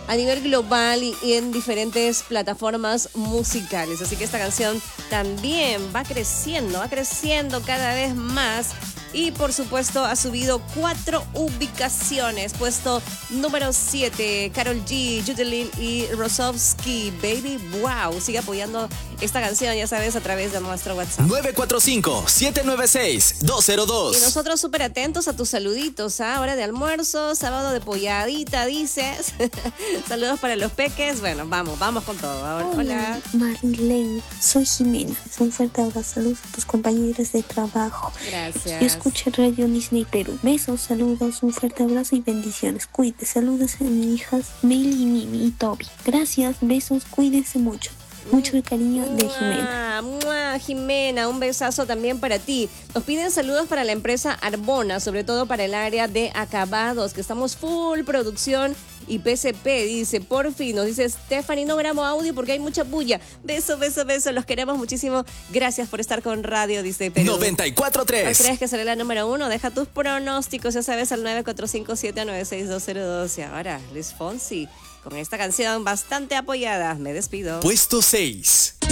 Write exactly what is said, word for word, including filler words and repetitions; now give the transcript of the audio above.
a nivel global y, y en diferentes plataformas musicales. Así que esta canción también va creciendo, va creciendo cada vez más. Y por supuesto ha subido cuatro ubicaciones. Puesto número siete, Karol G, Judelin y Rosowski, Baby Wow. Sigue apoyando esta canción, ya sabes, a través de nuestro WhatsApp. nueve cuatro cinco, siete nueve seis, dos cero dos. Y nosotros súper atentos a tus saluditos, ¿ah? Hora de almuerzo, sábado de polladita, dices. Saludos para los peques. Bueno, vamos, vamos con todo. Ahora, hola. Hola, Marilyn, soy Jimena. Un fuerte abrazo, saludos a tus compañeros de trabajo. Gracias. Yo escucho Radio Disney Perú. Besos, saludos, un fuerte abrazo y bendiciones. Cuídate, saludos a mis hijas Meli, Mimi y Toby. Gracias, besos, cuídense mucho. Mucho cariño de Jimena. ¡Mua, mua, Jimena, un besazo también para ti. Nos piden saludos para la empresa Arbona, sobre todo para el área de acabados, que estamos full producción y P C P, dice, por fin, nos dice Stephanie, no grabo audio porque hay mucha bulla. Beso, beso, beso, los queremos muchísimo. Gracias por estar con Radio Disney Perú. noventa y cuatro punto tres. ¿Crees que será la número uno? Deja tus pronósticos, ya sabes, al nueve cuatro cinco, siete nueve seis, dos cero dos. Y ahora, Luis Fonsi, con esta canción bastante apoyada. Me despido. Puesto seis.